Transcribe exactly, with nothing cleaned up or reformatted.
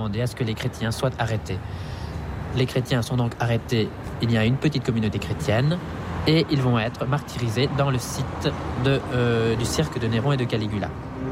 demandé à ce que les chrétiens soient arrêtés. Les chrétiens sont donc arrêtés, il y a une petite communauté chrétienne, et ils vont être martyrisés dans le site de, euh, du cirque de Néron et de Caligula.